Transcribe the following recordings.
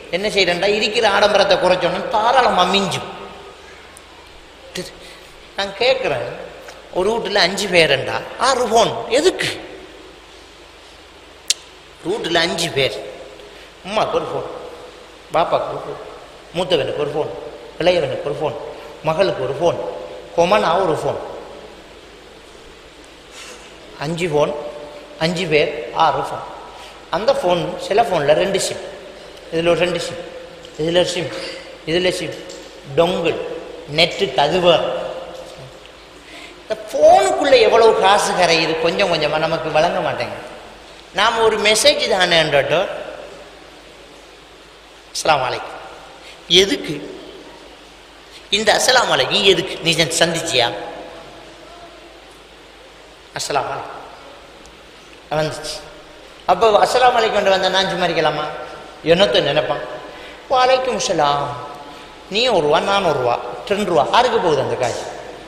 என்ன செய்யறேன்டா இருக்கிற ஆடம்பரத்தை குறைச்சோன்னு தாராளமாக மிஞ்சும். நான் கேட்குறேன், ஒரு வீட்டில் 5 பேருண்டா 6 ஃபோன் எதுக்கு? வீட்டில் 5 பேர், அம்மாவுக்கு ஒரு ஃபோன், பாப்பாவுக்கு ஒரு ஃபோன், மூத்தவனுக்கு ஒரு ஃபோன், இளையவனுக்கு ஒரு ஃபோன், மகளுக்கு ஒரு ஃபோன், கொமனா ஒரு ஃபோன். 5 ஃபோன், 5 பேர், 6 ஃபோன். அந்த ஃபோன் சில ஃபோனில் 2 சிம், இதில் ஒரு 2 சிம், இதில் ஒரு சிம், இதில் சிம், டொங்கிள், நெட்டுக்கு அது வேறு. இந்த ஃபோனுக்குள்ளே எவ்வளவு காசு கரையுது கொஞ்சம் கொஞ்சமாக நமக்கு வழங்க மாட்டேங்க. நாம் ஒரு மெசேஜ் தானேன்றோ அஸ்ஸலாமு அலைக்கும் எதுக்கு? இந்த அஸ்ஸலாமு அலைக்கும் எதுக்கு? நீ சந்திச்சியா? அஸ்ஸலாமு அலைக்கும் வந்துச்சு. அப்போ அஸ்ஸலாமு அலைக்கும் கொண்டு வந்தால் நான் சும்மாரிக்கலாமா? என்னத்தை நினைப்பான்? வலைக்கும் சலாம், நீ 1 ரூபா நான் 1 ரூபா 2 ரூபா, யாருக்கு போகுது அந்த காசு?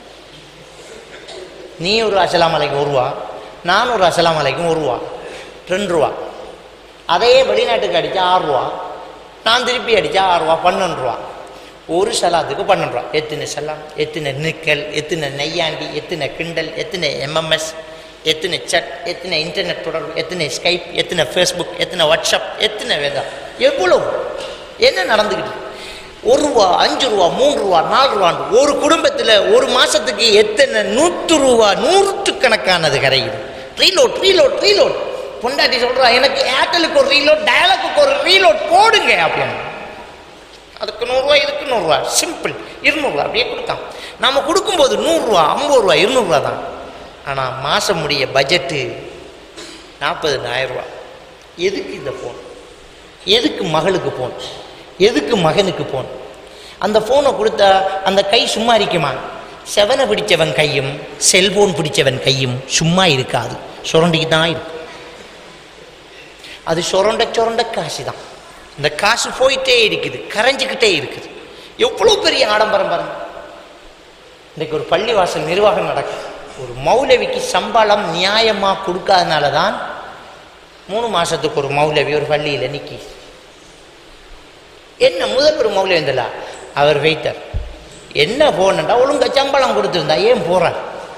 நீ ஒரு அஸ்ஸலாமு அலைக்கும் 1 ரூபா, நான் ஒரு அஸ்ஸலாமு அலைக்கும் 1 ரூபா 2 ரூபா. அதையே வெளிநாட்டுக்கு அடித்தா 6 ரூபா, நான் திருப்பி அடித்தா 6 ரூபா 12 ரூபா. ஒரு சலாத்துக்கு 12 ரூபா. எத்தனை சலாம், எத்தனை நிக்கல், எத்தனை நெய்யாண்டி, எத்தனை கிண்டல், எத்தனை எம்எம்எஸ், எத்தனை சட், எத்தனை இன்டர்நெட் தொடர்பு, எத்தனை ஸ்கைப், எத்தனை ஃபேஸ்புக், எத்தனை வாட்ஸ்அப், எத்தனை வேதா, எவ்வளவு என்ன நடந்துக்கிட்டு? 1 ரூபா 5 ரூபா 3 ரூபா 4 ரூபான்னு ஒரு குடும்பத்தில் ஒரு மாதத்துக்கு எத்தனை 100 ரூபா 100கணக்கானது கரையுது. Reload reload reload. பொண்டாட்டி சொல்கிறா, எனக்கு ஏர்டெலுக்கு ஒரு ரீலோட், டயலுக்கு ஒரு ரீலோட் போடுங்க அப்படின்னு. அதுக்கு 100 ரூபா, இதுக்கு 100 ரூபா, சிம்பிள் 200 ரூபா அப்படியே கொடுத்தான். நாம் கொடுக்கும்போது 100 ரூபா 50 ரூபா 200 ரூபா தான். ஆனால் மாதம் முடிய பட்ஜெட்டு 40,000 ரூபா. எதுக்கு இந்த ஃபோன்? எதுக்கு மகளுக்கு ஃபோன்? எதுக்கு மகனுக்கு ஃபோன்? அந்த ஃபோனை கொடுத்தா அந்த கை சும்மா இருக்குமா? செவனை பிடிச்சவன் கையும் செல்போன் பிடிச்சவன் கையும் சும்மா இருக்காது, சுரண்டிக்கு தான் இருக்கு. அது சுரண்ட சுரண்ட காசு தான். இந்த காசு போயிட்டே இருக்குது, கரைஞ்சிக்கிட்டே இருக்குது. எவ்வளோ பெரிய ஆடம்பரம் பாருங்க. இன்றைக்கு ஒரு பள்ளிவாசல் நிர்வாகம் நடக்குது. ஒரு மௌலவிக்கு சம்பளம் நியாயமாக கொடுக்காதனால தான் 3 மாதத்துக்கு ஒரு மௌலவி ஒரு பள்ளியில் நிற்கி. என்ன முதல் ஒரு மௌலவி இருந்தல, அவர் வெயிட்டர். என்ன போனண்டா ஒழுங்கா சம்பளம் கொடுத்துருந்தா ஏன் போகிறார்?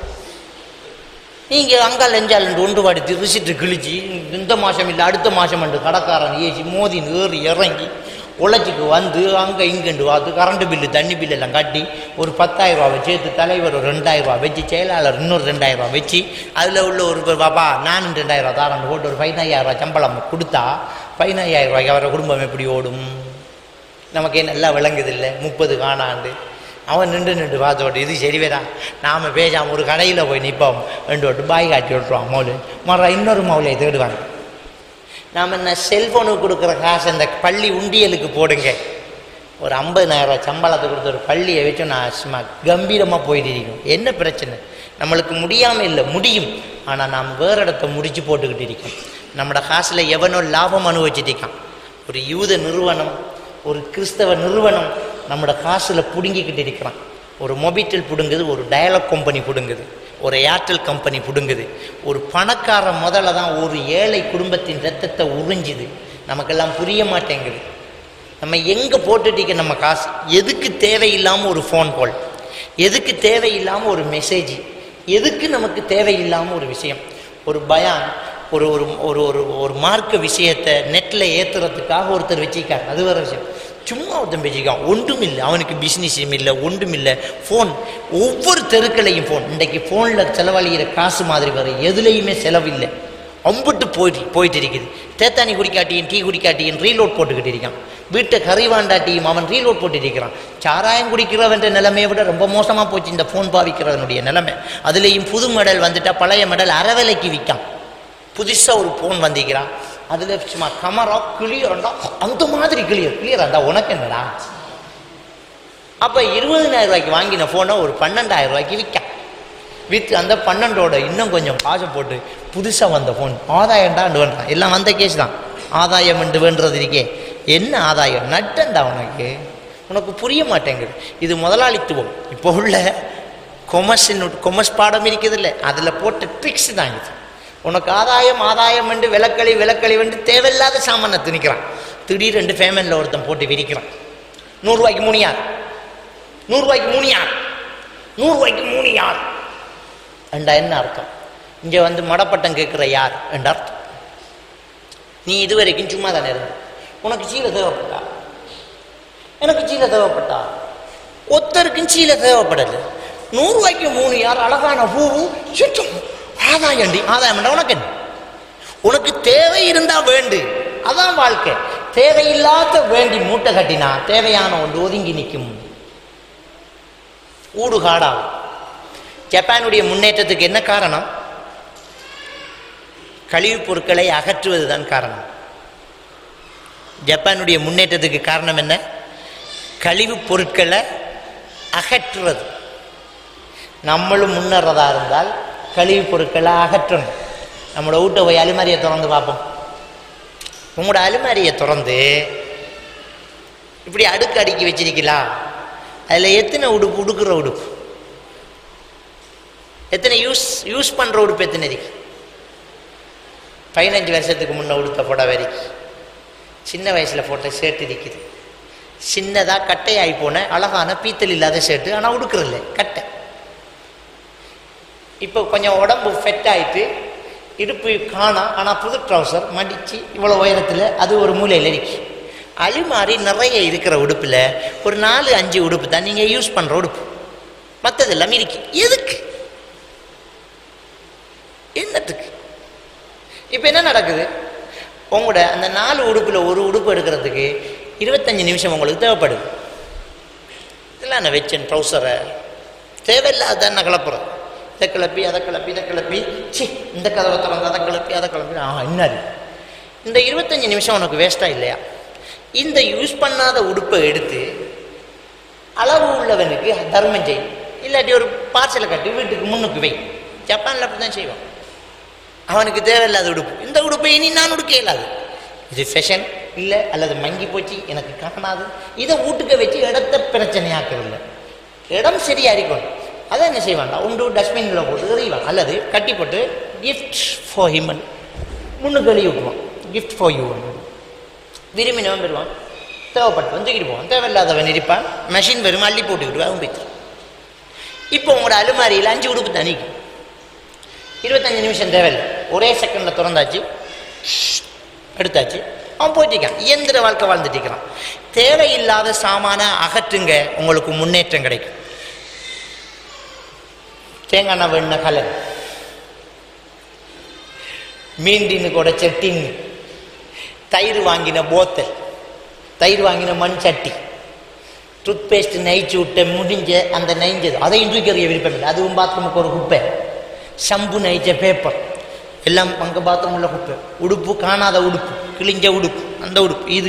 நீங்கள் அங்கால் எஞ்சால் ஒன்று படுத்து ரிசிட்டு கிழிச்சு இந்த மாதம் இல்லை அடுத்த மாதம் என்று கடைக்காரன் ஏசி மோதி ஏறி இறங்கி உழைச்சிக்கு வந்து அங்கே இங்கேண்டு பார்த்து கரண்ட் பில்லு தண்ணி பில்லு எல்லாம் கட்டி ஒரு 10,000 ரூபா சேர்த்து தலைவர் ஒரு 2,000 ரூபா வச்சு செயலாளர் இன்னொரு 2,000 ரூபா வச்சு அதில் உள்ள ஒரு பாப்பா நான் 2,000 ரூபா தாரண்டு போட்டு ஒரு 15,000 ரூபா சம்பளம் கொடுத்தா 15,000 ரூபாய்க்கு அவரை குடும்பம் எப்படி ஓடும்? நமக்கு நல்லா விளங்குது இல்லை? 30 காணாண்டு அவன் நின்று பார்த்தோட்டு இது சரி வேடா, நாம் பேசாமல் ஒரு கடையில் போய் நிற்போம் ரெண்டு பாய் காட்டி விட்டுருவான் மௌலு. மற இன்னொரு மௌலையை தேடுவாங்க. நாம் என்ன செல்ஃபோனுக்கு கொடுக்குற காசு இந்த பள்ளி உண்டியலுக்கு போடுங்க. ஒரு 50,000 ரூபா சம்பளத்தை கொடுத்த ஒரு பள்ளியை வச்சு நான் சும்மா கம்பீரமாக போயிட்டு இருக்கோம். என்ன பிரச்சனை? நம்மளுக்கு முடியாமல் இல்லை, முடியும். ஆனால் நாம் வேறு இடத்த முடிச்சு போட்டுக்கிட்டு இருக்கோம். நம்மளோட காசில் எவனோ லாபம் அனுபவிச்சுட்டு இருக்கான். ஒரு யூத நிறுவனம், ஒரு கிறிஸ்தவ நிறுவனம் நம்மளோட காசில் பிடுங்கிக்கிட்டு இருக்கிறான். ஒரு மொபைட்டல் பிடுங்குது, ஒரு டயலாக் கம்பெனி பிடுங்குது, ஒரு ஏர்டெல் கம்பெனி பிடுங்குது. ஒரு பணக்கார முதல்ல தான் ஒரு ஏழை குடும்பத்தின் ரத்தத்தை உறிஞ்சுது. நமக்கெல்லாம் புரிய மாட்டேங்குது. நம்ம எங்கே போட்டுட்டிக்க நம்ம காசு? எதுக்கு தேவையில்லாமல் ஒரு ஃபோன் கால், எதுக்கு தேவையில்லாமல் ஒரு மெசேஜ், எதுக்கு நமக்கு தேவையில்லாமல் ஒரு விஷயம், ஒரு பயான், ஒரு ஒரு ஒரு ஒரு ஒரு மார்க்க விஷயத்தை நெட்டில் ஏற்றுறதுக்காக ஒருத்தர் வச்சுக்கார். அது வேறு விஷயம். சும்மா ஒருத்தன் வச்சுக்கான், ஒன்றும் இல்லை, அவனுக்கு பிஸ்னஸும் இல்லை, ஒன்றும் இல்லை. ஃபோன், ஒவ்வொரு தெருக்களையும் ஃபோன். இன்றைக்கு ஃபோனில் செலவழிகிற காசு மாதிரி வேறு எதுலேயுமே செலவில்லை. அம்பிட்டு போயிட்டு இருக்குது. தேத்தானி குடிக்காட்டியும் டீ குடிக்காட்டியும் ரீலோட் போட்டுக்கிட்டு இருக்கான். வீட்டை கறிவாண்டாட்டியும் அவன் ரீலோட் போட்டு இருக்கிறான். சாராயம் குடிக்கிறவன்ற நிலைமையை விட ரொம்ப மோசமாக போச்சு இந்த ஃபோன் பாவிக்கிறவனுடைய நிலைமை. அதுலேயும் புது மெடல் வந்துட்டால் பழைய மெடல் அரை விலைக்கு விற்கான். புதுசாக ஒரு ஃபோன் வந்திக்கிறான், அதில் சும்மா கமரா கிளியர்ண்டா அந்த மாதிரி கிளியராண்டா உனக்கு என்னடா? அப்போ 20,000 ரூபாய்க்கு வாங்கின ஃபோனை ஒரு 12,000 ரூபாய்க்கு விற்கான். விற்று அந்த 12ஓட இன்னும் கொஞ்சம் காசை போட்டு புதுசாக வந்த ஃபோன் ஆதாயம்டாண்டு வேண்டாம். எல்லாம் வந்த கேஸ் தான். ஆதாயம் என்று வேண்டது இருக்கே, என்ன ஆதாயம்? நட்டண்டா உனக்கு புரிய மாட்டேங்குது. இது முதலாளித்துவம். இப்போ உள்ள கொமர்ஸ் பாடம் இருக்குது இல்லை, அதில் போட்ட ட்ரிக்ஸ் தான் இது. உனக்கு ஆதாயம் என்று விளக்களி வென்று தேவையில்லாத சாமானை திணிக்கிறான். திடீரென்று ஃபேமனில் ஒருத்தன் போட்டு விரிக்கிறான். 100 ரூபாய்க்கு 3 யார், 100 ரூபாய்க்கு 3 யார், 100 ரூபாய்க்கு 3 யார் என்றா என்ன அர்த்தம்? இங்கே வந்து மடப்பட்டம் கேட்குற யார் என்ற அர்த்தம். நீ இதுவரைக்கும் சும்மா தானே இருந்த, உனக்கு சீலை தேவைப்பட்டா, எனக்கு சீலை தேவைப்பட்டா, ஒருத்தருக்கும் சீலை தேவைப்படலை. 100 ரூபாய்க்கு 3 யார் அழகான பூவு சுத்தம் ஆதாயண்டி. ஆதாயம் உனக்கு என்ன? உனக்கு தேவை இருந்தா வேண்டு, அதான் வாழ்க்கை. தேவையில்லாத வேண்டி மூட்டை கட்டினா தேவையான ஒன்று ஒதுங்கி நிற்கும், ஊடு காடாகும். ஜப்பானுடைய முன்னேற்றத்துக்கு என்ன காரணம்? கழிவுப் பொருட்களை அகற்றுவதுதான் காரணம். ஜப்பானுடைய முன்னேற்றத்துக்கு காரணம் என்ன? கழிவுப் பொருட்களை அகற்றுவது. நம்மளும் முன்னேறதா இருந்தால் கழிவுப் பொருட்களை அகற்றணும். நம்மளோட வீட்டை போய் அலுமாரியை திறந்து பார்ப்போம். உங்களோட அலுமாரியை திறந்து இப்படி அடுக்கு அடுக்கி வச்சிருக்கலாம். அதில் எத்தனை உடுப்பு, உடுக்கிற உடுப்பு எத்தனை, யூஸ் பண்ணுற உடுப்பு எத்தனை இருக்கு? 15 வருஷத்துக்கு முன்ன உடுத்த புடவை இருக்கு, சின்ன வயசில் போட்ட ஷர்ட் இருக்குது, சின்னதாக கட்டையாகி போன அழகான பீத்தல் இல்லாத ஷர்ட்டு, ஆனால் உடுக்கிறதில்ல கட்டை. இப்போ கொஞ்சம் உடம்பு ஃபெட் ஆகிட்டு இடுப்பு காணா, ஆனால் புது ட்ரௌசர் மடித்து இவ்வளோ உயரத்தில் அது ஒரு மூலையில் இருக்கு. அலுமாரி நிறைய இருக்கிற உடுப்பில் ஒரு 4-5 உடுப்பு தான் நீங்கள் யூஸ் பண்ணுற உடுப்பு, மற்றதெல்லாம் இருக்கு. எதுக்கு, என்னத்துக்கு? இப்போ என்ன நடக்குது? உங்களோட அந்த 4 உடுப்பில் ஒரு உடுப்பு எடுக்கிறதுக்கு 25 நிமிஷம் உங்களுக்கு தேவைப்படுது. இதெல்லாம் நான் வச்சேன் ட்ரௌசரை தேவையில்லாதான் நான் கிளப்புறேன். இதை கிளப்பி அதை கிளப்பி இதை கிளப்பி, சி இந்த கதவை திறந்து அதை கிளப்பி அதை கிளப்பி. என்னது இந்த 25 நிமிஷம் உனக்கு வேஸ்ட்டாக இல்லையா? இந்த யூஸ் பண்ணாத உடுப்பை எடுத்து அளவு உள்ளவனுக்கு தர்மம் செய், இல்லாட்டி ஒரு பார்சலை கட்டி வீட்டுக்கு முன்னுக்கு வை. ஜப்பானில் அப்படி தான் செய்வான். அவனுக்கு தேவையில்லாத உடுப்பு, இந்த உடுப்பை இனி நான் உடுக்க இயலாது, இது ஃபேஷன் இல்லை அல்லது மங்கி போச்சு எனக்கு காணாது, இதை வீட்டுக்கு வச்சு இடத்த பிரச்சனையாக்கவில்லை. இடம் சரியா இருக்கணும். அதை என்ன செய்வான்டா, உண்டு டஸ்ட்பினில் போட்டு எறிவான், அல்லது கட்டி போட்டு கிஃப்ட் ஃபார் ஹிமன் முன்னுக்கு எழுதி விட்டுருவான். கிஃப்ட் ஃபார் யூ விரும்பினவன் பெறுவான், தேவைப்பட்டு தூக்கிட்டு போவான், தேவையில்லாதவன் இருப்பான், மெஷின் வரும் அள்ளி போட்டுக்கிட்டு அவன் போய்த்து. இப்போ உங்களோட அலுமாரியில் 5 உடுப்பு தனிக்கு 25 நிமிஷம் தேவையில்லை, ஒரே செகண்டில் திறந்தாச்சு எடுத்தாச்சு, அவன் போயிட்டிருக்கான். இயந்திர வாழ்க்கை வாழ்ந்துட்டு இருக்கிறான். தேவையில்லாத சாமான அகற்றுங்க, உங்களுக்கு முன்னேற்றம் கிடைக்கும். தேங்காய் எண்ணெய் வேணுன கலர், மீண்டின்னு கூட செட்டின்னு, தயிர் வாங்கின போத்தல், தயிர் வாங்கின மண் சட்டி, டூத் பேஸ்ட் நெய்ச்சி விட்ட முடிஞ்ச அந்த நெய்ஞ்சது அதையும் தூக்கி அறிய விருப்பம் இல்லை, அதுவும் பாத்ரூமுக்கு ஒரு குப்பை. ஷம்பு நெய்ச்ச பேப்பர் எல்லாம் அங்கே பாத்ரூம் உள்ள குப்பை. உடுப்பு காணாத உடுப்பு, கிழிஞ்ச உடுப்பு, அந்த உடுப்பு. இது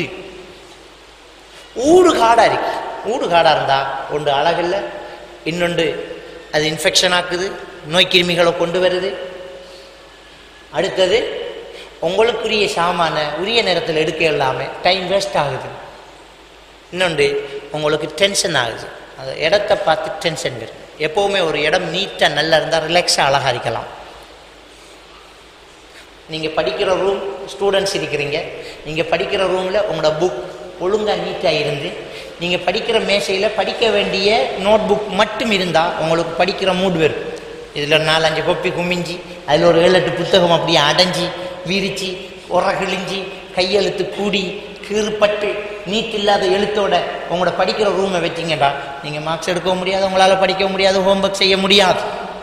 ஊடு காடாக இருக்கு. ஊடு காடாக இருந்தால் ஒன்று அழகில்லை, இன்னொன்று அது இன்ஃபெக்ஷன் ஆக்குது, நோய் கிருமிகளை கொண்டு வருது. அடுத்தது உங்களுக்குரிய சாமான உரிய நேரத்தில் எடுக்க இல்லாமல் டைம் வேஸ்ட் ஆகுது. இன்னொன்று உங்களுக்கு டென்ஷன் ஆகுது, அந்த இடத்த பார்த்து டென்ஷன் வரும். எப்போவுமே ஒரு இடம் நீட்டாக நல்லா இருந்தால் ரிலாக்ஸாக அழகாக இருக்கலாம். நீங்கள் படிக்கிற ரூம், ஸ்டூடெண்ட்ஸ் இருக்கிறீங்க, நீங்கள் படிக்கிற ரூமில் உங்களோட புக் ஒழுங்காக நீட்டாக இருந்து, நீங்கள் படிக்கிற மேசையில் படிக்க வேண்டிய நோட் புக் மட்டும் இருந்தால் உங்களுக்கு படிக்கிற மூடு வரும். இதில் 4-5 கொப்பி குமிஞ்சி அதில் ஒரு 7-8 புத்தகம் அப்படியே அடைஞ்சி விரித்து உர கிழிஞ்சி கையெழுத்து கூடி கீறுப்பட்டு நீட்டில்லாத எழுத்தோட உங்களோட படிக்கிற ரூமை வச்சிங்கடா, நீங்கள் மார்க்ஸ் எடுக்க முடியாது, உங்களால் படிக்க முடியாது, ஹோம்ஒர்க் செய்ய முடியாது.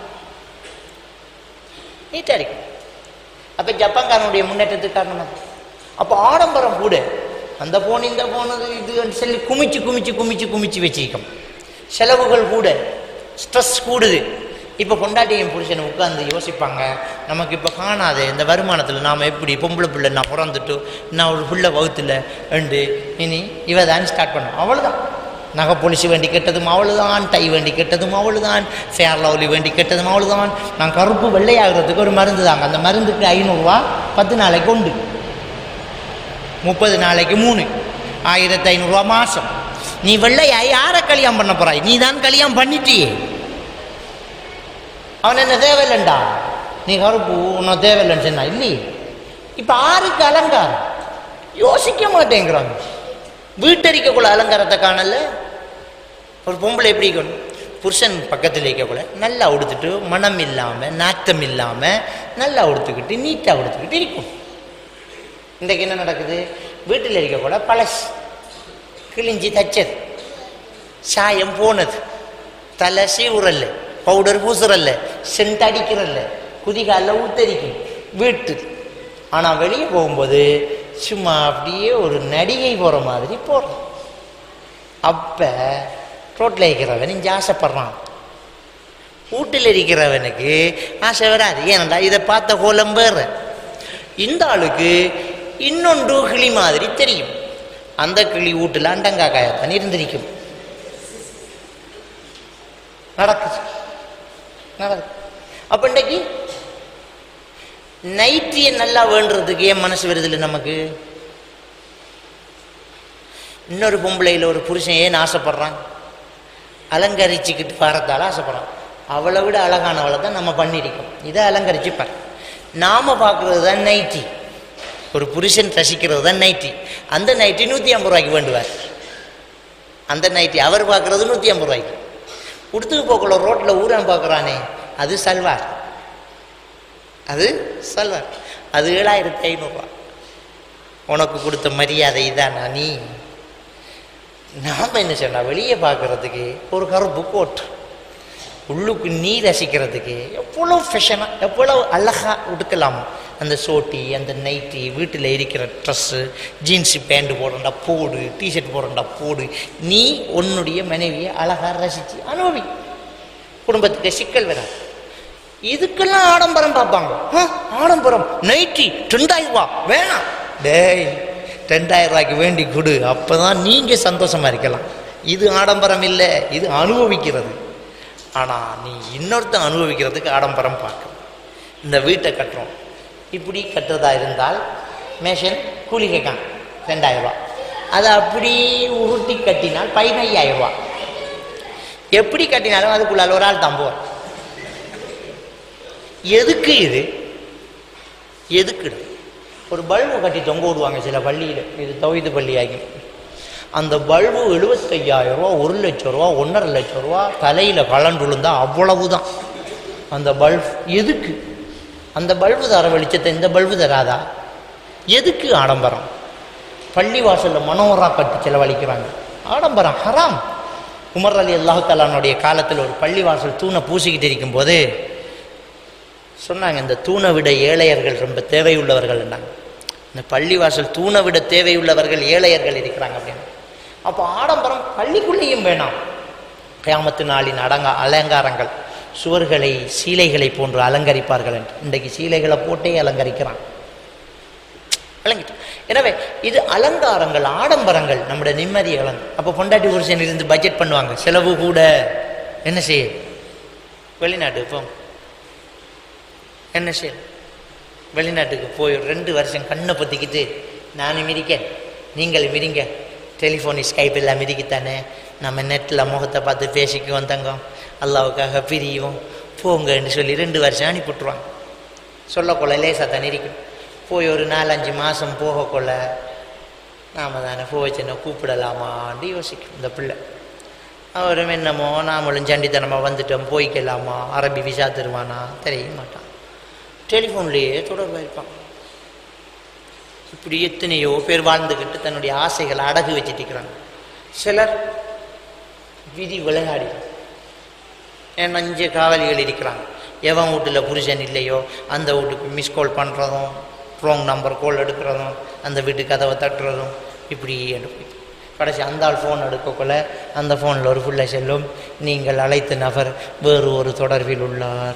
நீட்டாக இருக்கும். அப்போ ஜப்பான்காரனுடைய முன்னேற்றத்துக்கு காரணம். அப்போ ஆடம்பரம் கூட, அந்த ஃபோன் இந்த ஃபோனு இதுன்னு சொல்லி குமிச்சு குமிச்சு குமிச்சு குமிச்சு வச்சுக்கோம். செலவுகள் கூட, ஸ்ட்ரெஸ் கூடுது. இப்போ பொண்டாட்டியும் புருஷனை உட்காந்து யோசிப்பாங்க, நமக்கு இப்போ காணாத இந்த வருமானத்தில் நாம் எப்படி பொம்பளை பிள்ளை நான் பிறந்துட்டு நான் ஒரு பிள்ளை வகுத்தில் ரெண்டு இனி இவ தான் ஸ்டார்ட் பண்ணோம். அவ்வளோதான். நகை பொலிசி வேண்டி கெட்டதும் அவ்வளோதான், டை வேண்டி கெட்டதும் அவ்வளோதான், ஃபேர் லவ்லி வேண்டி கெட்டதும் அவ்வளோதான். நான் கருப்பு வெள்ளையாகிறதுக்கு ஒரு மருந்து தாங்க, அந்த மருந்துக்கு 500 ரூபா 10 நாளைக்கு உண்டு, 30 நாளைக்கு 3, 1500 ரூபா மாதம். நீ வெள்ளையாய் யாரை கல்யாணம் பண்ண போறாய்? நீ தான் கல்யாணம் பண்ணிட்டியே. அவன் என்ன தேவையில்லைண்டா, நீ கருப்பு உன்னை தேவையில்லைன்னு சொன்னா இல்லையே. இப்போ ஆருக்கு அலங்காரம்? யோசிக்க மாட்டேங்கிறாங்க. வீட்டறிக்கக்குள்ள அலங்காரத்தை காணல. ஒரு பொம்பளை எப்படி இருக்கணும்? புருஷன் பக்கத்தில் இருக்கக்குள்ள நல்லா உடுத்துட்டு மனம் இல்லாமல் நாத்தம் இல்லாமல் நல்லா உடுத்துக்கிட்டு நீட்டாக உடுத்துக்கிட்டு இருக்கும். இன்றைக்கு என்ன நடக்குது? வீட்டில் இருக்கக்கூட பழசு, கிழிஞ்சி தச்சது, சாயம் போனது, தலை சீவுறல்ல, பவுடர் பூசுறல்ல, சென்ட் அடிக்கிறல்ல, குதிகாலில் ஊத்தரிக்கும் வீட்டு. ஆனால் வெளியே போகும்போது சும்மா அப்படியே ஒரு நடிகை போகிற மாதிரி போடுறோம். அப்போ ரோட்டில் இருக்கிறவன் இங்கே ஆசைப்படுறான். வீட்டில் இருக்கிறவனுக்கு ஆசை வராது. ஏனண்டா இதை பார்த்த கோலம் வேறு. இந்த ஆளுக்கு இன்னொன்று கிளி மாதிரி தெரியும். அந்த கிளி வீட்டில் அண்டங்காக்காயத்தான் இருந்திருக்கும். நடக்குது. அப்போ இன்றைக்கு நைட்டியை நல்லா வேண்டுறதுக்கு ஏன் மனசு வருதில்லை நமக்கு? இன்னொரு பொம்பளையில் ஒரு புருஷன் ஏன் ஆசைப்படுறான்? அலங்கரிச்சுக்கிட்டு வரத்தால் ஆசைப்படுறான். அவளை விட அழகானவளை தான் நம்ம பண்ணியிருக்கோம். இதை அலங்கரிச்சுப்பார். நாம் பார்க்குறது தான் நைட்டி. ஒரு புருஷன் ரசிக்கிறது தான் நைட்டி. அந்த நைட்டி 150 ரூபாய்க்கு வேண்டுவார். அந்த நைட்டி அவர் பார்க்குறது 150 ரூபாய்க்கு. உடுத்துக்கு போக்குள்ள ரோட்டில் ஊரான் பார்க்குறானே, அது சல்வார். அது சல்வார். அது 7500 ரூபா. உனக்கு கொடுத்த மரியாதை இதானா? நீ நாம் என்ன சொன்னா, வெளியே பார்க்கறதுக்கு ஒரு கருப்பு கோட், உள்ளுக்கு நீ ரசிக்கிறதுக்கு எவ்வளோ ஃபேஷனாக எவ்வளோ அழகாக உடுக்கலாமோ அந்த சோட்டி, அந்த நைட்டி, வீட்டில் இருக்கிற ட்ரெஸ்ஸு, ஜீன்ஸு பேண்ட் போடுறா போடு, டிஷர்ட் போடுறா போடு. நீ உன்னுடைய மனைவியை அழகாக ரசித்து அனுபவி. குடும்பத்துக்கு சிக்கல் வராது. இதுக்கெல்லாம் ஆடம்பரம் பார்ப்பாங்க. ஆடம்பரம் நைட்டி 2000 ரூபா வேணாம். டேய், 2000 ரூபாய்க்கு வேண்டி கொடு, அப்போ தான் நீங்கள் சந்தோஷமாக இருக்கலாம். இது ஆடம்பரம் இல்லை, இது அனுபவிக்கிறது. ஆனால் நீ இன்னொருத்தன் அனுபவிக்கிறதுக்கு ஆடம்பரம் பார்க்க. இந்த வீட்டை கட்டுறோம், இப்படி கட்டுறதா இருந்தால் மேஷன் கூலி கேட்கான் 2000 ரூபா. அதை அப்படி உருட்டி கட்டினால் 15000 ரூபா. எப்படி கட்டினாலும் அதுக்குள்ளால் ஒரு ஆள் தான் போவார். எதுக்கு இது? எதுக்கு? ஒரு பல்பு கட்டி தொங்க விடுவாங்க சில பள்ளியில். இது தௌஹீது பள்ளி ஆகி. அந்த பல்பு 75000 ரூபா, 1 லட்சம் ரூபா, 1.5 லட்சம் ரூபா தலையில் கலண்டு விழுந்தா அவ்வளவுதான் அந்த பல்பு. எதுக்கு? அந்த பல்பு தர வெளிச்சத்தை இந்த பல்பு தராதா? எதுக்கு ஆடம்பரம்? பள்ளி வாசலில் மனோரா கட்டி செலவழிக்கிறாங்க. ஆடம்பரம் ஹராம். உமர் அலி அல்லாஹு தஆலாவுடைய காலத்தில் ஒரு பள்ளி வாசல் தூணை பூசிக்கிட்டு இருக்கும்போது சொன்னாங்க, இந்த தூணை விட ஏழையர்கள் ரொம்ப தேவையுள்ளவர்கள். இந்த பள்ளிவாசல் தூணை விட தேவையுள்ளவர்கள் ஏழையர்கள் இருக்கிறாங்க அப்படின்னு. அப்போ ஆடம்பரம் பள்ளிக்குள்ளேயும் வேணாம். கியாமத்து நாளின் அலங்காரங்கள், சுவர்களை சீலைகளை போன்று அலங்கரிப்பார்கள் என்று. இன்றைக்கு சீலைகளை போட்டே அலங்கரிக்கிறான். விளங்கிட்டு. எனவே இது அலங்காரங்கள், ஆடம்பரங்கள் நம்முடைய நிம்மதி இழந்து. அப்போ பொண்டாட்டி புருஷன் இருந்து பட்ஜெட் பண்ணுவாங்க, செலவு கூட. என்ன செய்ய? வெளிநாட்டு இப்போ என்ன செய்ய? வெளிநாட்டுக்கு போய் 2 வருஷம் கண்ணை பற்றிக்கிட்டு நானும் மிதிக்கேன், நீங்களும் மிதிங்க, டெலிஃபோன் ஸ்கைப் எல்லாம் மிதிக்கத்தானே, நம்ம நெட்டில் முகத்தை பார்த்து பேசிக்கு வந்தங்க, அல்லாவுக்காக பிரியும் போங்கன்னு சொல்லி 2 வருஷம் அனுப்பிவிட்ருவாங்க. சொல்லக்கொள்ள லேசாக தானே இருக்கும். போய் ஒரு 4-5 மாதம் போகக்கொள்ள நாம் தானே போச்சுன்னா கூப்பிடலாமான்னு யோசிக்கும் இந்த பிள்ளை. அவரும் என்னமோ நாமளும் சண்டித்தனமாக வந்துட்டோம், போய்க்கலாமா, அரபி விசா தருவானா தெரிய மாட்டான். டெலிஃபோன்லேயே தொடர்பாக இருப்பான். இப்படி எத்தனையோ பேர் வாழ்ந்துக்கிட்டு தன்னுடைய ஆசைகளை அடகு வச்சுட்டு இருக்கிறாங்க. சிலர் விதி விளையாடி ஏன் 5 காவலிகள் இருக்கிறாங்க. எவன் வீட்டில் புருஷன் இல்லையோ அந்த வீட்டுக்கு மிஸ் கால் பண்ணுறதும், ராங் நம்பர் கால் எடுக்கிறதும், அந்த வீட்டு கதவை தட்டுறதும், இப்படி எடுப்போம். கடைசி அந்த ஆள் ஃபோன் எடுக்கக்குள்ள அந்த ஃபோனில் ஒரு புள்ள செல்லும், நீங்கள் அழைத்த நபர் வேறு ஒரு தொடர்பில் உள்ளார்.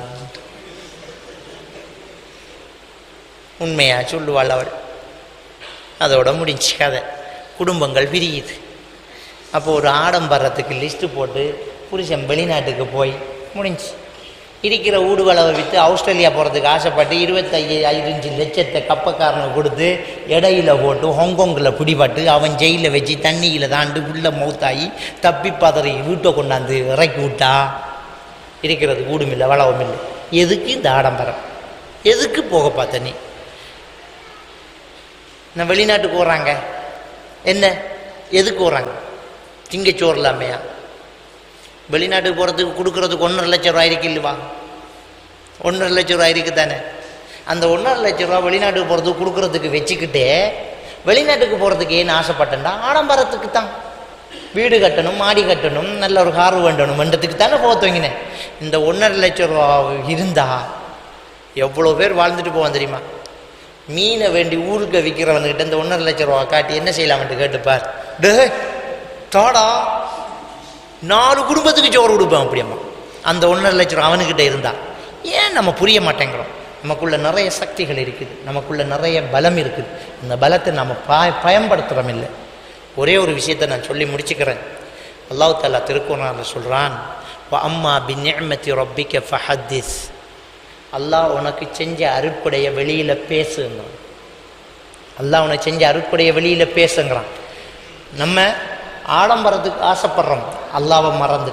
உண்மையா சொல்லுவாள் அவள். அதோட முடிஞ்சு கதை. குடும்பங்கள் பிரியுது. அப்போ ஒரு ஆடம்பரத்துக்கு லிஸ்ட்டு போட்டு புருஷன் வெளிநாட்டுக்கு போய் முடிஞ்சு இருக்கிற ஊடுவளவை விற்று ஆஸ்திரேலியா போகிறதுக்கு ஆசைப்பட்டு 25 லட்சத்தை கப்பக்காரனுக்கு கொடுத்து இடையில போட்டு ஹாங்காங்கில் பிடிபட்டு அவன் ஜெயிலில் வச்சு தண்ணியில் தாண்டு உள்ள மௌத்தாகி தப்பி பதறி வீட்டை கொண்டாந்து இறக்கி விட்டா இருக்கிறது ஊடும் இல்லை வளவும் இல்லை. எதுக்கு இந்த ஆடம்பரம்? எதுக்கு போக பார்த்த நீ? நான் வெளிநாட்டுக்கு போகிறாங்க, என்ன எதுக்கு போகிறாங்க? திங்கச்சோறு இல்லாமையா? வெளிநாட்டுக்கு போகிறதுக்கு கொடுக்குறதுக்கு 1.5 லட்சம் ரூபா இருக்கு இல்லைவா? 1.5 லட்சம் ரூபா இருக்குது தானே. அந்த 1.5 லட்சம் ரூபா வெளிநாட்டுக்கு போகிறதுக்கு கொடுக்குறதுக்கு வச்சுக்கிட்டே வெளிநாட்டுக்கு போகிறதுக்கு ஏன்னு ஆசைப்பட்டேன்டா? ஆடம்பரத்துக்கு தான். வீடு கட்டணும், மாடி கட்டணும், நல்ல ஒரு கார் வேண்டணும் என்றதுக்கு தானே போத்தவங்கினேன். இந்த 1.5 லட்சம் ரூபா இருந்தால் எவ்வளோ பேர் வாழ்ந்துட்டு போவான் தெரியுமா? மீனை வேண்டி ஊருக்கு விற்கிறவன்கிட்ட இந்த 1.5 லட்சம் ரூபா காட்டி என்ன செய்யலாம்ட்டு கேட்டுப்பார். டே தாடா 4 குடும்பத்துக்கு சோறு கொடுப்பேன் அப்படியம்மா. அந்த 1.5 லட்சம் ரூபா அவனுக்கிட்ட இருந்தா. ஏன் நம்ம புரிய மாட்டேங்கிறோம்? நமக்குள்ள நிறைய சக்திகள் இருக்குது, நமக்குள்ள நிறைய பலம் இருக்குது. அந்த பலத்தை நம்ம பயன்படுத்துகிறோம் இல்லை. ஒரே ஒரு விஷயத்தை நான் சொல்லி முடிச்சுக்கிறேன். அல்லாஹ் தஆலா திருக்குர்ஆனில் சொல்கிறான், அம்மா பின்னிஅமத்தி ரப்பிக ஃபஹத்திஸ். அல்லாஹ் உனக்கு செஞ்ச அருட்படைய வெளியில் பேசுங்கிறான். அல்லாஹ் உனக்கு செஞ்ச அருட்படைய வெளியில் பேசுங்கிறான். நம்ம ஆடம்பரத்துக்கு ஆசைப்படுறோம், அல்லாஹ்வை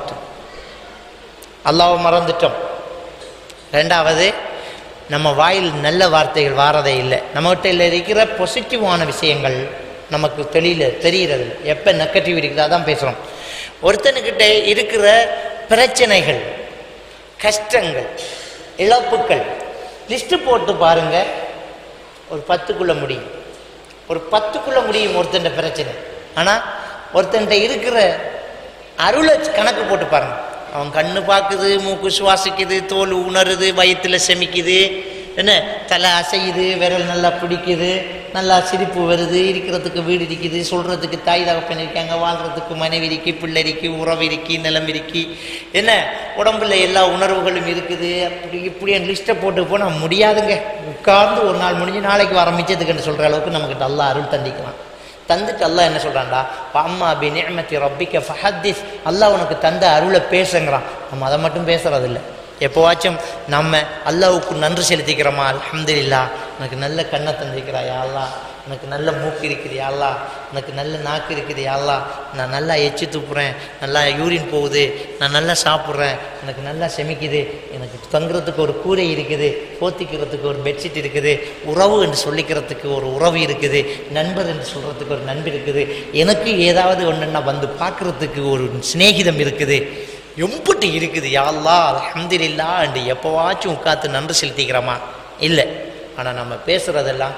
மறந்துட்டோம். ரெண்டாவது, நம்ம வாயில் நல்ல வார்த்தைகள் வாரதே இல்லை. நம்மகிட்ட இருக்கிற பாசிட்டிவான விஷயங்கள் நமக்கு தெரிகிறது. எப்போ நெகட்டிவ் இருக்குதோ அதான் பேசுகிறோம். ஒருத்தனுக்கிட்ட இருக்கிற பிரச்சனைகள், கஷ்டங்கள், இழப்புக்கள் லிஸ்ட்டு போட்டு பாருங்க, ஒரு 10க்குள்ள முடியும். ஒரு 10க்குள்ள முடியும் ஒருத்தன் பிரச்சனை. ஆனால் ஒருத்தன்ட்ட இருக்கிற அருளை கணக்கு போட்டு பாருங்க. அவன் கண்ணு பார்க்குது, மூக்கு சுவாசிக்குது, தோல் உணருது, வயிற்றுல செமிக்குது, என்ன தலை அசையுது, விரல் நல்லா பிடிக்குது, நல்லா சிரிப்பு வருது, இருக்கிறதுக்கு வீடு இருக்குது, சொல்கிறதுக்கு தாய் தகப்பன் இருக்காங்க, வாழ்கிறதுக்கு மனைவி இருக்கு, பிள்ளை இருக்கு, உறவு இருக்கு, நிலம் இருக்கு, என்ன உடம்புல எல்லா உணர்வுகளும் இருக்குது. இப்படி என் லிஸ்ட்டை போட்டு போனால் முடியாதுங்க. உட்கார்ந்து ஒரு நாள் முடிஞ்சு நாளைக்கு வர மிச்சத்துக்குன்னு சொல்கிற அளவுக்கு நமக்கு அல்லாஹ் அருள் தந்திக்கலாம். தந்துட்டு அல்லாஹ் என்ன சொல்கிறான்டா, அம்மா பின்னிஅமத்தி ரப்பிக ஃபஹத்திஸ். அல்லாஹ் உனக்கு தந்த அருளை பேசுங்கிறான். நம்ம அதை மட்டும் பேசுறதில்லை. எப்போவாச்சும் நம்ம அல்லாஹ்வுக்கு நன்றி செலுத்திக்கிறோமா? அல்ஹம்துலில்லாஹ், எனக்கு நல்ல கண்ணை தந்திருக்கிறாயா அல்லாஹ், எனக்கு நல்ல மூக்கு இருக்குதுயா அல்லாஹ், எனக்கு நல்ல நாக்கு இருக்குதுயா அல்லாஹ், நான் நல்லா எச்சி துப்புறேன், நல்லா யூரின் போகுது, நான் நல்லா சாப்பிட்றேன், எனக்கு நல்லா செமிக்குது, எனக்கு தங்குறதுக்கு ஒரு கூரை இருக்குது, போத்திக்கிறதுக்கு ஒரு பெட்ஷீட் இருக்குது, உறவு என்று சொல்லிக்கிறதுக்கு ஒரு உறவு இருக்குது, நண்பர் என்று சொல்கிறதுக்கு ஒரு நண்பர் இருக்குது, எனக்கு ஏதாவது ஒன்றுன்னா வந்து பார்க்குறதுக்கு ஒரு சிநேகிதம் இருக்குது, எம்புட்டு இருக்குது யா அல்லாஹ் அல்ஹம்துலில்லாஹ் என்று எப்போவாச்சும் உட்காந்து நன்றி செலுத்திக்கிறோமா? இல்லை. ஆனால் நம்ம பேசுகிறதெல்லாம்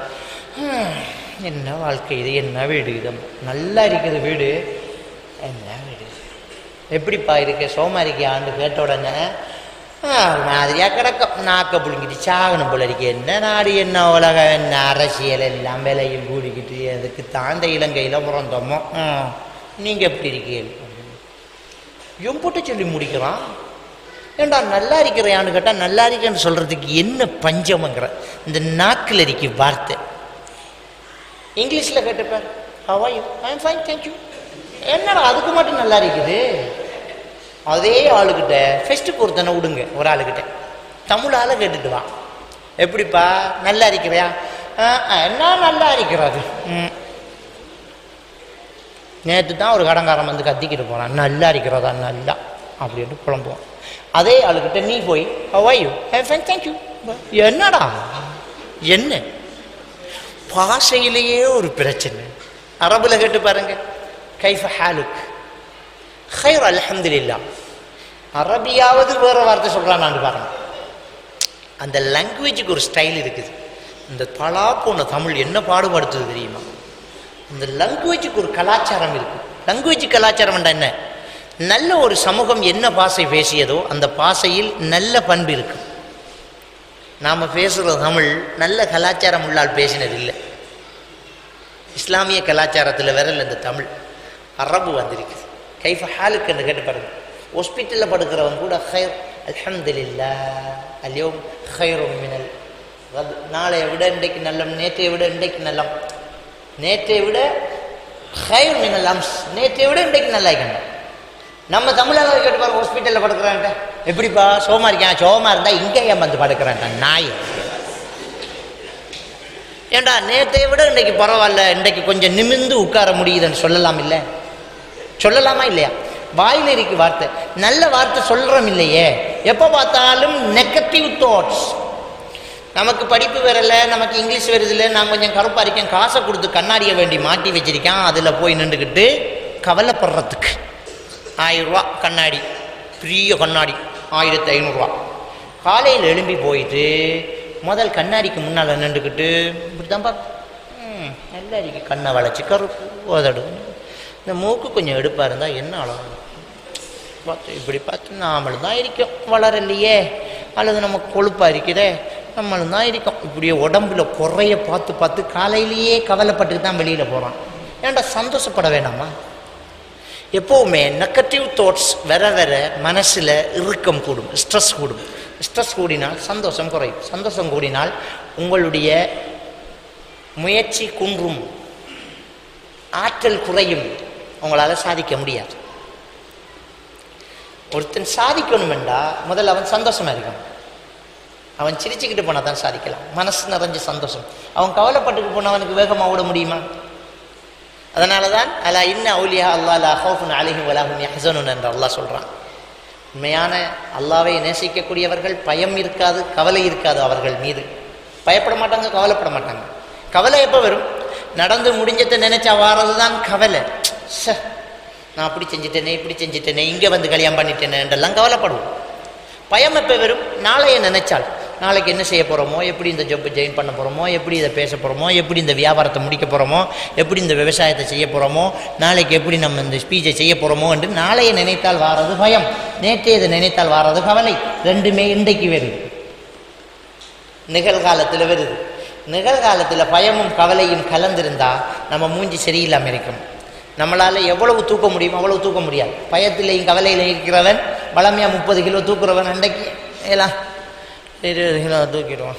என்ன வாழ்க்கை இது, என்ன வீடு இது, நல்லா இருக்குது வீடு, என்ன வீடு, எப்படிப்பா இருக்கு, சோமா இருக்கியான்னு கேட்ட உடனே மாதிரியாக கிடக்கும், நாக்க புழுங்கிட்டு சாகணும் போல இருக்கு. என்ன நாடு, என்ன உலகம், என்ன அரசியல், எல்லாம் விலையும் கூடிக்கிட்டு அதுக்கு தாண்ட இலங்கையில் பிறந்தோமோ, நீங்கள் எப்படி இருக்கீங்க எம்புட்டு சொல்லி முடிக்கிறான். ஏண்டா நல்லா இருக்கிறையான்னு கேட்டால் நல்லா இருக்கேன்னு சொல்கிறதுக்கு என்ன பஞ்சம்ங்கிற இந்த நாக்கில் இருக்க வார்த்தை. இங்கிலீஷில் கேட்டுப்பார், how are you? I am fine, thank you. என்னடா அதுக்கு மட்டும் நல்லா இருக்குது? அதே ஆளுக்கிட்ட ஃபெஸ்ட்டுக்கு ஒருத்தனை விடுங்க, ஒரு ஆளுக்கிட்ட தமிழால் கேட்டுட்டு வா, எப்படிப்பா நல்லா இருக்கிறியா? என்ன நல்லா இருக்கிறாரு. நேற்று தான் ஒரு கடங்காரன் வந்து கத்திக்கிட்டு போகிறான், நல்லா இருக்கிறதா நல்லா அப்படின்ட்டு புலம்புவான். அதே ஆளுக்கிட்ட நீ போய் how are you? I am fine, thank you. என்னடா என்ன பாஷையிலேயே ஒரு பிரச்சனை. அரபுல கேட்டு பாருங்க, கைஃப ஹாலுக், ஹைர் அல்ஹம்துலில்லாஹ். அரபியாவது வேற வார்த்தை சொல்கிறான்னு பாருங்க. அந்த லாங்குவேஜுக்கு ஒரு ஸ்டைல் இருக்குது. இந்த பலா போன தமிழ் என்ன பாடுபடுத்துது தெரியுமா? இந்த லாங்குவேஜுக்கு ஒரு கலாச்சாரம் இருக்கு. லாங்குவேஜ் கலாச்சாரம் என்ன? நல்ல ஒரு சமூகம் என்ன பாஷை பேசியதோ அந்த பாஷையில் நல்ல பண்பு இருக்கு. நாம் பேசுகிற தமிழ் நல்ல கலாச்சாரம் உள்ளால் பேசினது இல்லை. இஸ்லாமிய கலாச்சாரத்தில் விரல் இந்த தமிழ். அரபு வந்திருக்குது. கைஃப ஹாலுக்கு என்று கேட்டு பாருங்க. ஹாஸ்பிட்டலில் படுக்கிறவன் கூட ஹைர் அல்ஹம்துலில்லாஹ் அல்யோம் ஹைரும் மினல், நாளையை விட இன்றைக்கு நல்லம், நேற்றையை விட இன்றைக்கு நல்லம், நேற்றை விட ஹைர் மினல் அம்ஸ், நேற்றை விட இன்றைக்கு நல்லா இருக்கணும். நம்ம தமிழாக கேட்டு பாருங்க, ஹாஸ்பிட்டலில் படுக்கிறான்ட்ட எப்படிப்பா சோமா இருக்கேன், சோமா இருந்தால் இங்கே ஏன் வந்து படுக்கிறான்ட்ட நாய். ஏண்டா நேற்றை விட இன்றைக்கு பரவாயில்ல, இன்றைக்கு கொஞ்சம் நிமிர்ந்து உட்கார முடியுதுன்னு சொல்லலாம் இல்லை? சொல்லலாமா இல்லையா? வாயில் இருக்கு வார்த்தை, நல்ல வார்த்தை சொல்கிறோம் இல்லையே. எப்போ பார்த்தாலும் நெகட்டிவ் தாட்ஸ், நமக்கு படிப்பு வரல, நமக்கு இங்கிலீஷ் வருதில்லை, நான் கொஞ்சம் கருப்பாக இருக்கேன், காசை கொடுத்து கண்ணாடியை வேண்டி மாட்டி வச்சிருக்கேன், அதில் போய் நின்றுக்கிட்டு கவலைப்படுறதுக்கு 1000 ரூபா கண்ணாடி, பெரிய கண்ணாடி 1500 காலையில் எழும்பி போயிட்டு முதல் கண்ணாடிக்கு முன்னால் நின்றுக்கிட்டு இப்படி தான் பார்த்து நல்லா இருக்கு, கண்ணை வளைச்சி கருப்பு உதடு, இந்த மூக்கு கொஞ்சம் எடுப்பாக இருந்தால் என்ன அழகு பார்த்து இப்படி பார்த்து நாமளும் தான் இருக்கோம், வளரலையே, அல்லது நம்ம கொழுப்பாக இருக்குதே, நம்மளும் தான் இருக்கோம். இப்படியே உடம்புல குறைய பார்த்து பார்த்து காலையிலேயே கவலைப்பட்டுக்கு தான் வெளியில் போகிறான். ஏன்டா சந்தோஷப்பட வேண்டாமா? எப்போவுமே நெகட்டிவ் தாட்ஸ் வர வர மனசில் இறுக்கம் கூடும், ஸ்ட்ரெஸ் கூடும். ஸ்ட்ரெஸ் கூடினால் சந்தோஷம் குறையும், சந்தோஷம் கூடினால் உங்களுடைய முயற்சி குன்றும், ஆற்றல் குறையும், உங்களால் சாதிக்க முடியாது. ஒருத்தன் சாதிக்கணும் என்றால் முதல்ல அவன் சந்தோஷமா இருக்கணும். அவன் சிரிச்சுக்கிட்டு போனால் தான் சாதிக்கலாம், மனசு நிறைஞ்ச சந்தோஷம். அவன் கவலைப்பட்டுட்டு போனவனுக்கு வேகமாக ஓட முடியுமா? அதனால தான் அலா இன்ன அவுலியா அல்லாஹ் லா ஹவுஃபுன் அலைஹிம் வலா ஹும் யஹ்ஸனூன் என்று அல்லாஹ் சொல்கிறான். உண்மையான அல்லாஹ்வை நேசிக்கக்கூடியவர்கள் பயம் இருக்காது, கவலை இருக்காது அவர்கள் மீது. பயப்பட மாட்டாங்க, கவலைப்பட மாட்டாங்க. கவலை எப்போ வரும்? நடந்து முடிஞ்சதை நினைச்சா வாரது தான் கவலை. நான் அப்படி செஞ்சுட்டேனே, இப்படி செஞ்சுட்டேனே, இங்கே வந்து கல்யாணம் பண்ணிட்டேனே என்றெல்லாம் கவலைப்படுவோம். பயம் எப்போ வரும்? நாளைய நினைச்சால், நாளைக்கு என்ன செய்ய போகிறோமோ, எப்படி இந்த ஜாப் ஜாயின் பண்ண போகிறோமோ, எப்படி இதை பேச போகிறோமோ, எப்படி இந்த வியாபாரத்தை முடிக்க போகிறோமோ, எப்படி இந்த விவசாயத்தை செய்ய போகிறோமோ, நாளைக்கு எப்படி நம்ம இந்த ஸ்பீச்சை செய்ய போகிறோமோ என்று நாளைய நினைத்தால் வாரது பயம், நேற்றே இதை நினைத்தால் வாரது கவலை. ரெண்டுமே இன்றைக்கு வருது, நிகழ்காலத்தில் வருது. நிகழ்காலத்தில் பயமும் கவலையும் கலந்திருந்தால் நம்ம மூஞ்சி சரியில்லாமல் இருக்கும். நம்மளால் எவ்வளவு தூக்க முடியுமோ அவ்வளவு தூக்க முடியாது. பயத்திலையும் கவலையில் இருக்கிறவன் வளமையாக 30 கிலோ தூக்குறவன் அன்றைக்கு எல்லாம் 20 கிலோ தூக்கிடுவான்.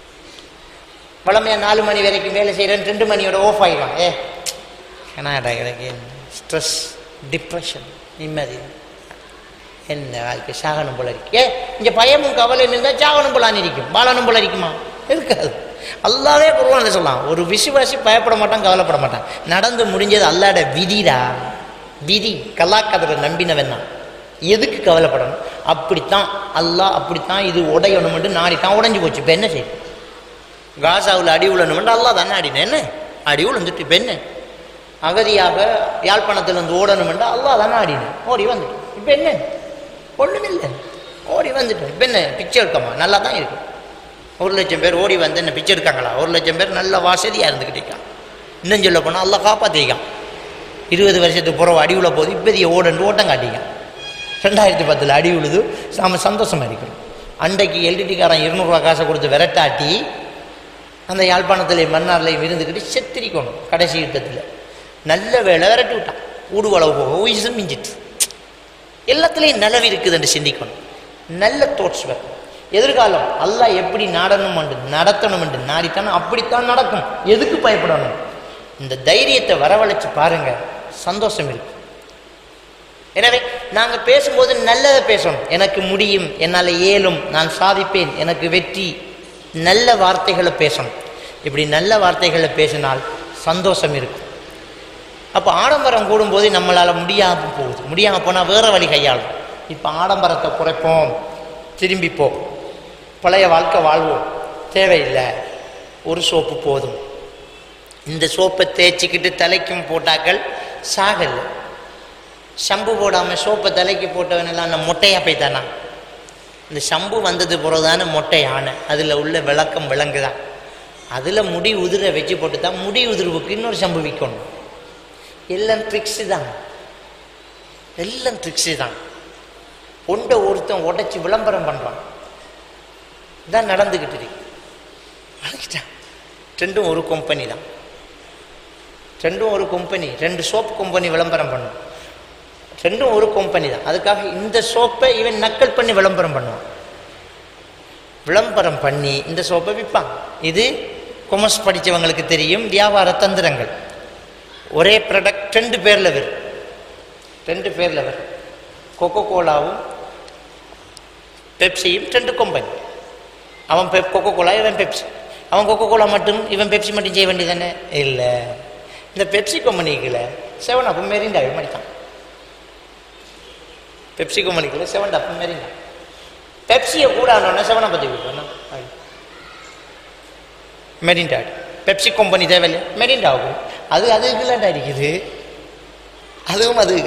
வளமையாக 4 மணி வரைக்கும் வேலை செய்கிறேன், 2 மணியோட ஆஃப் ஆகிடுவான். ஏன்னாடா எனக்கு ஸ்ட்ரெஸ், டிப்ரெஷன், நிம்மதி, என்ன வாழ்க்கை சாகனம் போல இருக்கு. இங்கே பயமும் கவலை இருந்தால் சாகனம் போலான்னு இருக்கும், வாழணும் போல இருக்குமா? இருக்காது. அல்லாவே குர்ஆன்ல சொல்லலாம், ஒரு விசுவாசி பயப்பட மாட்டான், கவலைப்பட மாட்டான். நடந்து முடிஞ்சது அல்லாட விதிடா, விதி. கல்லாக்கதிர நம்பினவன் தான், எதுக்கு கவலைப்படணும்? அப்படித்தான் அல்லாஹ், அப்படித்தான் இது உடையணுமென்று நாடித்தான், உடைஞ்சு போச்சு. இப்போ என்ன செய்யும்? காசாவில் அடி உழணுமென்று அல்லாஹ் தானே ஆடினேன், என்ன அடி உழந்துட்டு இப்போ என்ன? அகதியாக யாழ்ப்பாணத்திலிருந்து ஓடணுமென்று அல்லாஹ் தானே ஆடினேன், ஓடி வந்துட்டு இப்போ என்ன? ஒன்றுமில்லை, ஓடி வந்துட்டோம். இப்போ என்ன பிச்சை எடுக்கமா? நல்லா தான் இருக்கும். 1,00,000 பேர் ஓடி வந்து என்ன பிச்சை எடுக்காங்களா? 1,00,000 பேர் நல்ல வசதியாக இருந்துக்கிட்டிருக்கான். இன்னும் சொல்ல போனால் அல்லாஹ் காப்பாற்றிக்கான். 20 வருஷத்துக்கு பிறகு அடி உள்ள போது இப்போதைய ஓடண்டு ஓட்டம் காட்டிக்கான். 2010 அடி உழுது நாம சந்தோஷமாக இருக்கிறோம். அன்றைக்கு எல்டிடிக்காரன் 200 ரூபா காசை கொடுத்து விரட்டாட்டி அந்த யாழ்ப்பாணத்திலையும் மன்னார்லையும் இருந்துக்கிட்டு செத்திரிக்கணும். கடைசி யுத்தத்தில் நல்ல வேலை விரட்டி விட்டான். ஊடுவளவு போக உயிர் மிஞ்சிட்டு. எல்லாத்துலேயும் நலவு இருக்குதுன்னு சிந்திக்கணும். நல்ல தோட்ஸ் வரும். எதிர்காலம் அல்லாஹ் எப்படி நாடணும் என்று நடத்தணும் என்று நாடித்தானோ அப்படித்தான் நடக்கும். எதுக்கு பயப்படணும்? இந்த தைரியத்தை வரவழைச்சு பாருங்க, சந்தோஷம் இருக்கு. எனவே நாங்கள் பேசும்போது நல்லதை பேசணும். எனக்கு முடியும், என்னால் இயலும், நான் சாதிப்பேன், எனக்கு வெற்றி, நல்ல வார்த்தைகளை பேசணும். இப்படி நல்ல வார்த்தைகளை பேசினால் சந்தோஷம் இருக்கும். அப்போ ஆடம்பரம் கூடும்போது நம்மளால் முடியாமல் போகுது. முடியாமல் போனால் வேறு வழி கையாளும். இப்போ ஆடம்பரத்தை குறைப்போம், திரும்பிப்போம், பழைய வாழ்க்கை வாழ்வோம், தேவையில்லை, ஒரு சோப்பு போதும். இந்த சோப்பை தேய்ச்சிக்கிட்டு தலைக்கும் போட்டாக்கள் சாகலை. ஷம்பு போடாமல் சோப்பை தலைக்கு போட்டவனெல்லாம் நான் மொட்டையாக போய்த்தானா? இந்த ஷம்பு வந்தது பிறகுதானே மொட்டை ஆனை. அதில் உள்ள விளக்கம் விளங்குதான். அதில் முடி உதிர வச்சு போட்டு தான் முடி உதிர்வுக்கு இன்னொரு ஷம்பு விற்கணும். எல்லாம் ட்ரிக்ஸு தான், எல்லாம் ட்ரிக்ஸு தான். ஒன்றை ஒருத்தன் உடைச்சி விளம்பரம் பண்ணுறான். இதான் நடந்துக்கிட்டு இருக்கு. ரெண்டும் ஒரு கம்பெனி தான், ரெண்டும் ஒரு கம்பெனி. 2 சோப்பு கம்பெனி விளம்பரம் பண்ணும், ரெண்டும் ஒரு கம்பெனி தான். அதுக்காக இந்த சோப்பை இவன் நக்கல் பண்ணி விளம்பரம் பண்ணுவான். விளம்பரம் பண்ணி இந்த சோப்பை விற்பான். இது கொமர்ஸ் படித்தவங்களுக்கு தெரியும், வியாபார தந்திரங்கள். ஒரே ப்ராடக்ட் 2 பேரில் வரும், 2 பேரில் வரும். கொக்கோ கோலாவும் பெப்சியும் 2 கம்பெனி. அவன் கொக்கோ கோலா, இவன் பெப்சி. அவன் கொக்கோ கோலா மட்டும், இவன் பெப்சி மட்டும் செய்ய வேண்டியதானே? இல்லை, இந்த பெப்சி கம்பெனிக்குள்ள 7up மெரிண்டாவே மடித்தான். Pepsi கம்பெனிக்குள்ள 7up மெரிண்டா. பெப்சியை கூட ஆனோடனே 7up பற்றி கொடுக்கணும். மெரிண்டா பெப்சி கம்பெனி தேவையில்லை மெரிண்டாவுக்கு அது அதுக்குலாண்டா இருக்குது அதுவும் அது